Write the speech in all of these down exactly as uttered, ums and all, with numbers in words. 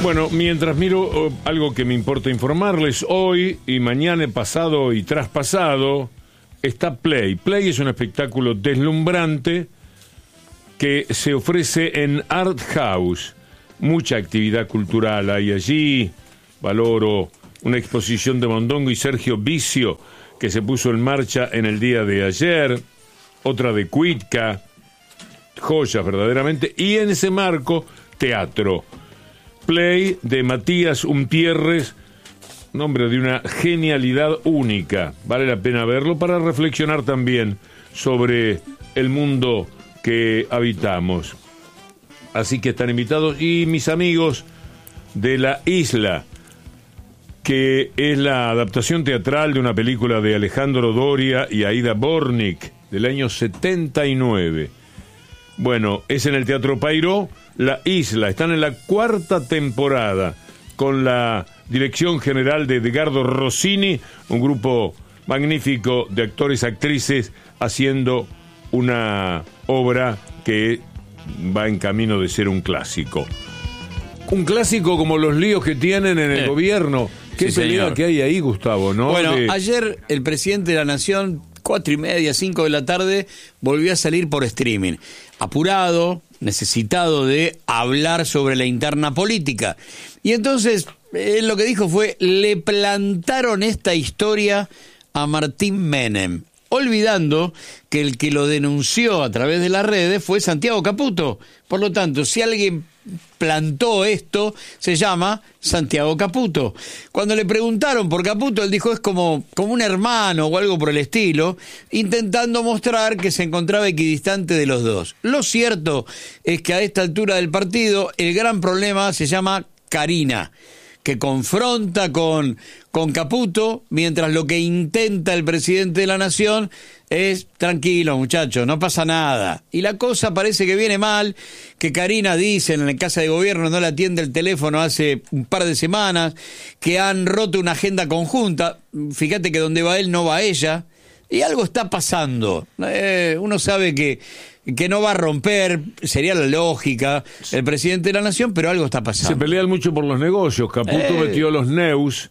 Bueno, mientras miro uh, algo que me importa informarles, hoy y mañana, pasado y traspasado, está Play. Play es un espectáculo deslumbrante que se ofrece en Art House. Mucha actividad cultural hay allí. Valoro una exposición de Mondongo y Sergio Vicio que se puso en marcha en el día de ayer. Otra de Cuitca. Joyas verdaderamente. Y en ese marco, teatro. Play de Matías Umpierres, nombre de una genialidad única. Vale la pena verlo para reflexionar también sobre el mundo que habitamos. Así que están invitados. Y mis amigos de La Isla, que es la adaptación teatral de una película de Alejandro Doria y Aida Bornik del año setenta y nueve. Bueno, es en el Teatro Payró. La Isla, están en la cuarta temporada con la dirección general de Edgardo Rossini, un grupo magnífico de actores, actrices, haciendo una obra que va en camino de ser un clásico. Un clásico como los líos que tienen en el eh. gobierno. Qué sí, pelea señor. Que hay ahí, Gustavo, ¿no? Bueno, de... ayer el presidente de la Nación, cuatro y media, cinco de la tarde, volvió a salir por streaming. Apurado, necesitado de hablar sobre la interna política. Y entonces, él lo que dijo fue, le plantaron esta historia a Martín Menem, olvidando que el que lo denunció a través de las redes fue Santiago Caputo. Por lo tanto, si alguien plantó esto, se llama Santiago Caputo. Cuando le preguntaron por Caputo, él dijo es como, como un hermano o algo por el estilo, intentando mostrar que se encontraba equidistante de los dos. Lo cierto es que a esta altura del partido, el gran problema se llama Carina, que confronta con, con Caputo, mientras lo que intenta el presidente de la Nación es, tranquilo muchachos, no pasa nada. Y la cosa parece que viene mal, que Carina dice en la Casa de Gobierno no le atiende el teléfono hace un par de semanas, que han roto una agenda conjunta, fíjate que donde va él no va ella, y algo está pasando. Eh, uno sabe que, que no va a romper, sería la lógica, el presidente de la Nación, pero algo está pasando. Se pelean mucho por los negocios. Caputo eh. metió los Neus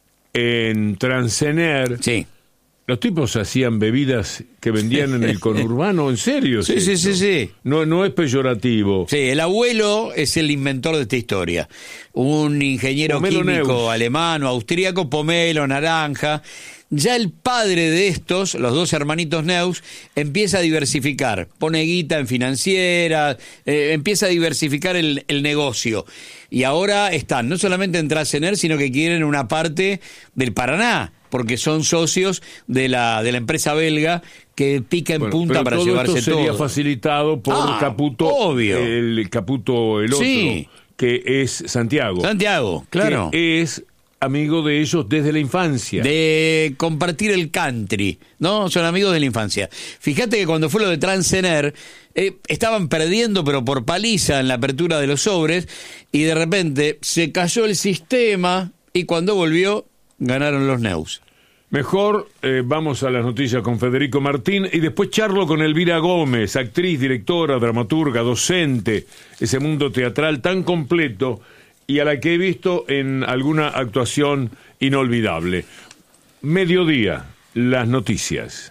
en Transener. Sí. Los tipos hacían bebidas que vendían en el conurbano, ¿en serio? Sí, sí, sí, sí. No, no es peyorativo. Sí, el abuelo es el inventor de esta historia. Un ingeniero Pomelo químico Neus. Alemán o austríaco, Pomelo, naranja. Ya el padre de estos, los dos hermanitos Neus, empieza a diversificar. Pone guita en financieras, eh, empieza a diversificar el, el negocio. Y ahora están no solamente en Transener, sino que quieren una parte del Paraná, porque son socios de la de la empresa belga que pica en bueno, punta para todo llevarse esto sería todo. facilitado por ah, Caputo, obvio. el Caputo el otro, sí. que es Santiago. Santiago, claro. Que es amigo de ellos desde la infancia. De compartir el country, ¿no? Son amigos de la infancia. Fíjate que cuando fue lo de Transener, eh, estaban perdiendo, pero por paliza en la apertura de los sobres, y de repente se cayó el sistema, y cuando volvió, ganaron los Neus. Mejor eh, vamos a las noticias con Federico Martín y después charlo con Elvira Gómez, actriz, directora, dramaturga, docente, ese mundo teatral tan completo y a la que he visto en alguna actuación inolvidable. Mediodía, las noticias.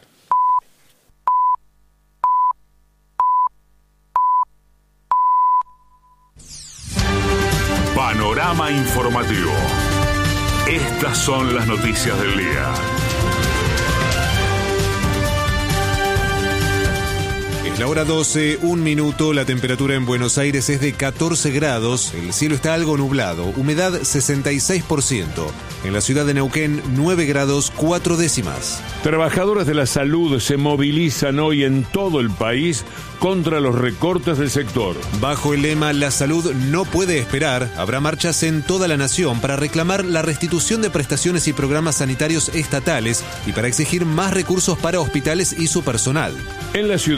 Panorama informativo. Estas son las noticias del día. Es la hora doce, un minuto, la temperatura en Buenos Aires es de catorce grados, el cielo está algo nublado, humedad sesenta y seis por ciento. En la ciudad de Neuquén, nueve grados, cuatro décimas. Trabajadores de la salud se movilizan hoy en todo el país contra los recortes del sector. Bajo el lema La salud no puede esperar, habrá marchas en toda la nación para reclamar la restitución de prestaciones y programas sanitarios estatales y para exigir más recursos para hospitales y su personal. En la ciudad, la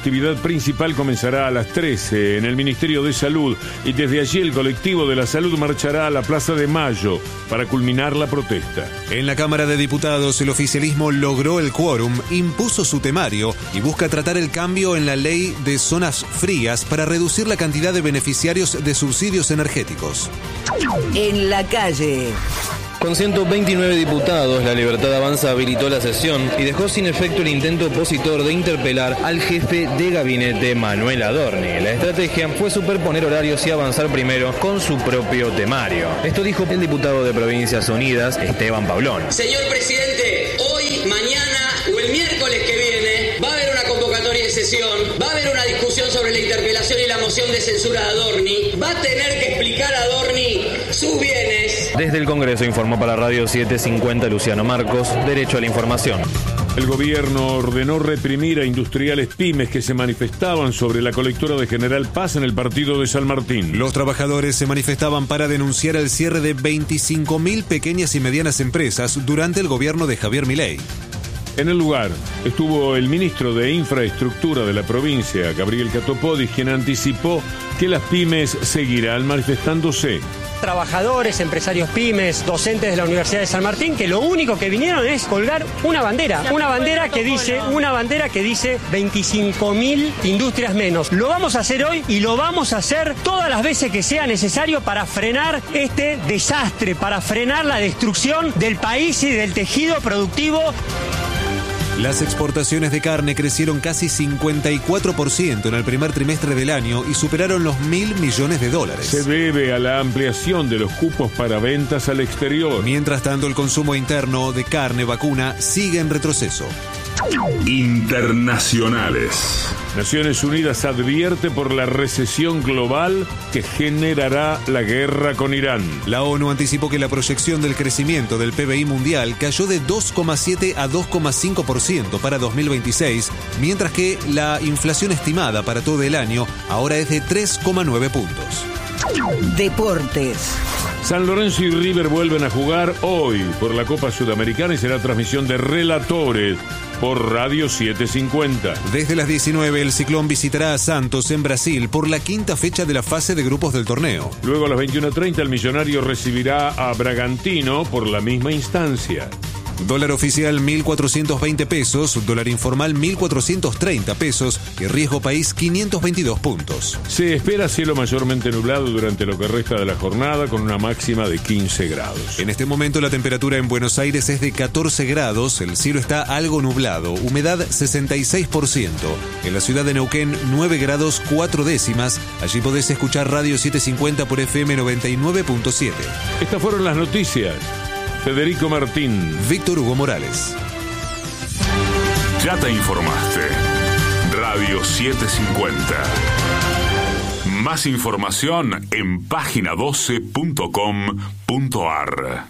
actividad principal comenzará a las trece en el Ministerio de Salud y desde allí el colectivo de la salud marchará a la Plaza de Mayo para culminar la protesta. En la Cámara de Diputados, el oficialismo logró el quórum, impuso su temario y busca tratar el cambio en la ley de zonas frías para reducir la cantidad de beneficiarios de subsidios energéticos. En la calle. Con ciento veintinueve diputados, La Libertad Avanza habilitó la sesión y dejó sin efecto el intento opositor de interpelar al jefe de gabinete, Manuel Adorni. La estrategia fue superponer horarios y avanzar primero con su propio temario. Esto dijo el diputado de Provincias Unidas, Esteban Pablón. Señor presidente, hoy, mañana o el miércoles que viene va a haber una convocatoria de sesión, va a haber una discusión sobre la interpelación y la moción de censura de Adorni, va a tener que explicar a Adorni sus bienes. Desde el Congreso informó para Radio setecientos cincuenta Luciano Marcos, Derecho a la Información. El gobierno ordenó reprimir a industriales pymes que se manifestaban sobre la colectora de General Paz en el partido de San Martín. Los trabajadores se manifestaban para denunciar el cierre de veinticinco mil pequeñas y medianas empresas durante el gobierno de Javier Milei. En el lugar estuvo el ministro de Infraestructura de la provincia, Gabriel Catopodis, quien anticipó que las pymes seguirán manifestándose. Trabajadores, empresarios pymes, docentes de la Universidad de San Martín, que lo único que vinieron es colgar una bandera, una bandera que dice, una bandera que dice veinticinco mil industrias menos. Lo vamos a hacer hoy y lo vamos a hacer todas las veces que sea necesario para frenar este desastre, para frenar la destrucción del país y del tejido productivo. Las exportaciones de carne crecieron casi cincuenta y cuatro por ciento en el primer trimestre del año y superaron los mil millones de dólares. Se debe a la ampliación de los cupos para ventas al exterior. Mientras tanto, el consumo interno de carne vacuna sigue en retroceso. Internacionales. Naciones Unidas advierte por la recesión global que generará la guerra con Irán. La ONU anticipó que la proyección del crecimiento del P B I mundial cayó de dos coma siete a dos coma cinco por ciento para dos mil veintiséis, mientras que la inflación estimada para todo el año ahora es de tres coma nueve puntos. Deportes. San Lorenzo y River vuelven a jugar hoy por la Copa Sudamericana y será transmisión de relatores por Radio setecientos cincuenta. Desde las diecinueve, el Ciclón visitará a Santos en Brasil por la quinta fecha de la fase de grupos del torneo. Luego a las veintiuna treinta, el Millonario recibirá a Bragantino por la misma instancia. Dólar oficial mil cuatrocientos veinte pesos, dólar informal mil cuatrocientos treinta pesos y riesgo país quinientos veintidós puntos. Se espera cielo mayormente nublado durante lo que resta de la jornada con una máxima de quince grados. En este momento la temperatura en Buenos Aires es de catorce grados, el cielo está algo nublado, humedad sesenta y seis por ciento. En la ciudad de Neuquén nueve grados cuatro décimas, allí podés escuchar Radio setecientos cincuenta por F M noventa y nueve punto siete. Estas fueron las noticias. Federico Martín. Víctor Hugo Morales. Ya te informaste. Radio setecientos cincuenta. Más información en página doce punto com punto ar.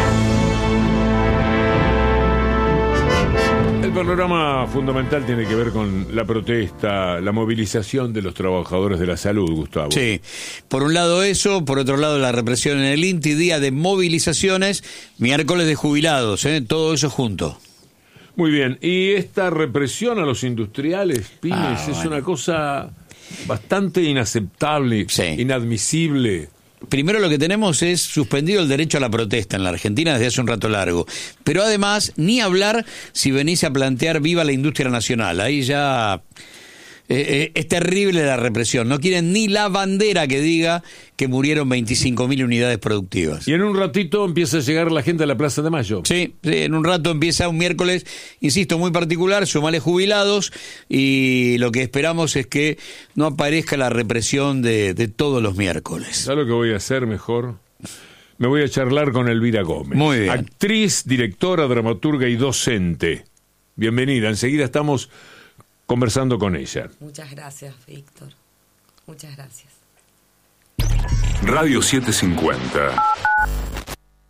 El panorama fundamental tiene que ver con la protesta, la movilización de los trabajadores de la salud, Gustavo. Sí, por un lado eso, por otro lado la represión en el I N T I, día de movilizaciones, miércoles de jubilados, ¿eh? Todo eso junto. Muy bien, y esta represión a los industriales, pymes, Ah, es bueno. una cosa bastante inaceptable, Sí. inadmisible. Primero lo que tenemos es suspendido el derecho a la protesta en la Argentina desde hace un rato largo. Pero además, ni hablar si venís a plantear viva la industria nacional. Ahí ya eh, eh, es terrible la represión. No quieren ni la bandera que diga que murieron veinticinco mil unidades productivas. Y en un ratito empieza a llegar la gente a la Plaza de Mayo. Sí, sí, en un rato empieza un miércoles, insisto, muy particular, sumale jubilados, y lo que esperamos es que no aparezca la represión de, de todos los miércoles. ¿Sabes lo que voy a hacer mejor? Me voy a charlar con Elvira Gómez. Muy bien. Actriz, directora, dramaturga y docente. Bienvenida, enseguida estamos conversando con ella. Muchas gracias, Víctor. Muchas gracias. Radio setecientos cincuenta.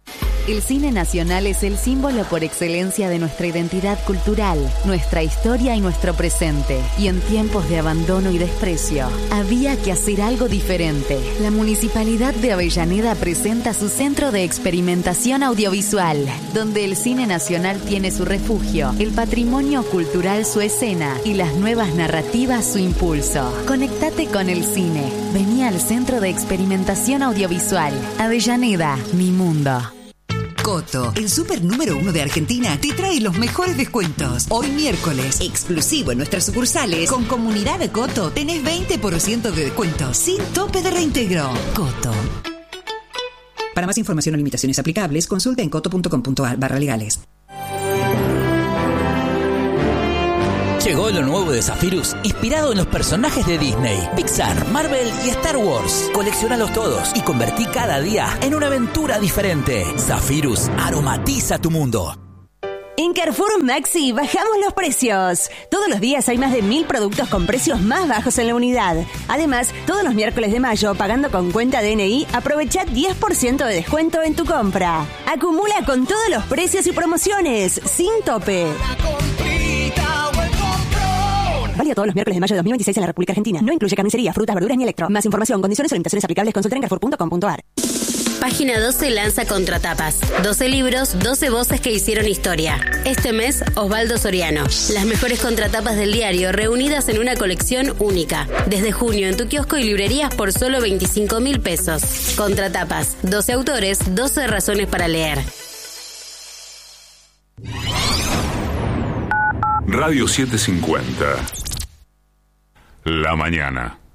El cine nacional es el símbolo por excelencia de nuestra identidad cultural, nuestra historia y nuestro presente. Y en tiempos de abandono y desprecio, había que hacer algo diferente. La Municipalidad de Avellaneda presenta su Centro de Experimentación Audiovisual, donde el cine nacional tiene su refugio, el patrimonio cultural su escena y las nuevas narrativas su impulso. Conectate con el cine. Vení al Centro de Experimentación Audiovisual. Avellaneda, mi mundo. Coto, el súper número uno de Argentina, te trae los mejores descuentos. Hoy miércoles, exclusivo en nuestras sucursales, con Comunidad de Coto, tenés veinte por ciento de descuento, sin tope de reintegro. Coto. Para más información o limitaciones aplicables, consulta en coto punto com punto a r barra legales. Llegó lo nuevo de Zephyrus, inspirado en los personajes de Disney, Pixar, Marvel y Star Wars. Coleccionalos todos y convertí cada día en una aventura diferente. Zephyrus aromatiza tu mundo. En Carrefour Maxi bajamos los precios. Todos los días hay más de mil productos con precios más bajos en la unidad. Además, todos los miércoles de mayo, pagando con cuenta D N I, aprovecha diez por ciento de descuento en tu compra. Acumula con todos los precios y promociones, sin tope. Válido todos los miércoles de mayo de dos mil veintiséis en la República Argentina. No incluye carnicería, frutas, verduras ni electro. Más información, condiciones o limitaciones aplicables, consulta en carrefour punto com punto a r. Página doce lanza Contratapas. doce libros, doce voces que hicieron historia. Este mes, Osvaldo Soriano. Las mejores contratapas del diario reunidas en una colección única. Desde junio en tu kiosco y librerías por solo veinticinco mil pesos. Contratapas. doce autores, doce razones para leer. Radio setecientos cincuenta. La mañana.